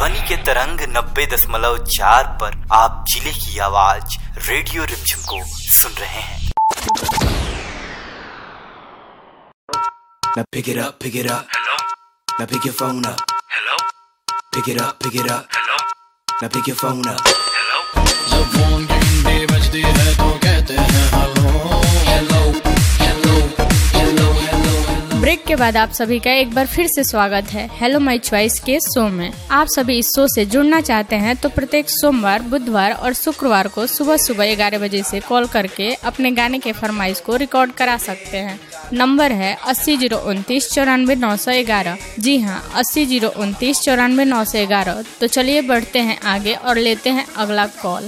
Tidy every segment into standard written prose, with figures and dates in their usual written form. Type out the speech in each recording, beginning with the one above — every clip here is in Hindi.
ध्वनि के तरंग 90.4 पर आप जिले की आवाज रेडियो रिमझिम को सुन रहे हैं। Now pick it up, pick it up. Hello? Now pick your phone up. Hello? Pick it up, pick it up. Hello? Now pick your phone up. Hello? जब फोन की घंटी बजती है तो कहते हैं hello hello hello hello hello. Break के बाद आप सभी का एक बार फिर से स्वागत है हेलो माय चॉइस के शो में। आप सभी इस शो से जुड़ना चाहते हैं तो प्रत्येक सोमवार, बुधवार और शुक्रवार को सुबह 11 बजे से कॉल करके अपने गाने के फरमाइश को रिकॉर्ड करा सकते हैं। नंबर है 80 029 94 911। जी हाँ, 80 029 94 911। तो चलिए बढ़ते हैं आगे और लेते हैं अगला कॉल।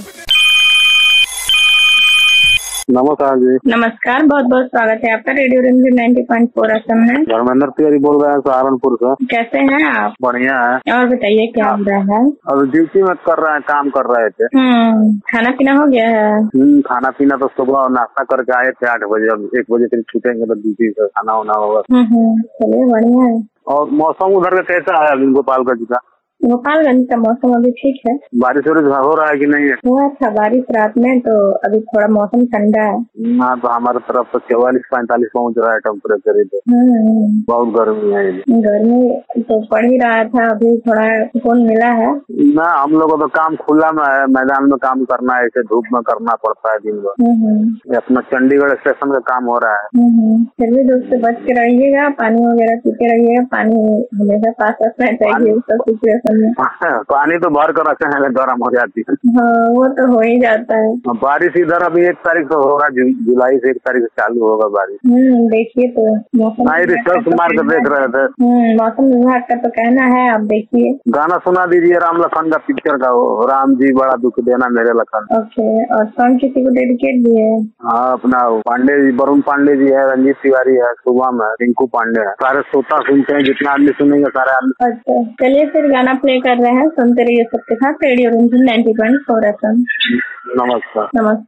नमस्कार जी। नमस्कार, बहुत बहुत स्वागत है आपका रेडियो रिमझिम 90.4 FM में। धर्मेंद्र तिवारी बोल रहे हैं सहारनपुर से। कैसे हैं आप? बढ़िया है। और बताइए क्या हो रहा है? और ड्यूटी में कर रहे हैं, काम कर रहे थे। खाना पीना हो गया है? खाना पीना तो सुबह नाश्ता करके आए थे 8 बजे। अब 1 बजे तक छूटेंगे तो ड्यूटी से खाना होना होगा। चलिए बढ़िया है। और मौसम उधर का कैसा है अभी गोपालगंज का? गोपालगंज का मौसम अभी ठीक है। बारिश हो रहा है कि नहीं है? हुआ था बारिश रात में, तो अभी थोड़ा मौसम ठंडा है। हाँ, तो हमारे तरफ तो 44-45 पहुँच रहा है टेम्परेचर। इधर बहुत गर्मी है। गर्मी तो पड़ ही रहा था, अभी थोड़ा सुकून मिला है ना। हम लोग को तो काम खुला में है, मैदान में काम करना है, ऐसे धूप में करना पड़ता है दिन भर। अपना चंडीगढ़ स्टेशन का काम हो रहा है। फिर भी धूप से बच के रहिएगा, पानी वगैरह पीते रहिएगा। पानी हमेशा पास रखना चाहिए सब सिचुएशन में। पानी तो भर कर रखे हैं, गर्म हो जाती है। हाँ, वो तो हो ही जाता है। बारिश इधर अभी 1 तारीख से होगा, जुलाई से 1 तारीख से चालू होगा बारिश। देखिए तो मौसम रिसर्च मार कर देख रहे थे। मौसम विभाग का तो कहना है, आप देखिए। गाना सुना दीजिए राम लखन का पिक्चर का, राम जी बड़ा दुख देना मेरे लखन। ओके, और सॉन्ग किसी को डेडिकेट भी है? हाँ, अपना पांडे जी, वरुण पांडे जी है, रंजीत तिवारी है, शुभम है, रिंकू पांडे है। सारे श्रोता सुनते हैं, जितना आदमी सुनेंगे सारे आदमी। अच्छा, चलिए फिर गाना प्ले कर रहे हैं, सुनते रहिए सबके साथ रेडियो रिमझिम 90.4 FM। नमस्कार। नमस्कार।